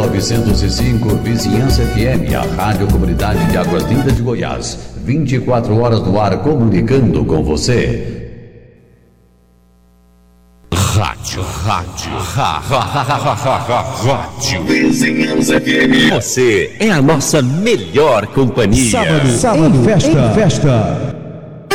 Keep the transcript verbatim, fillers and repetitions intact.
novecentos e cinco, Vizinhança F M, a Rádio Comunidade de Águas Lindas de Goiás. vinte e quatro horas no ar, comunicando com você. Rádio, rádio, rádio, Vizinhança F M. Você é a nossa melhor companhia. Sábado, sábado, em festa, em festa.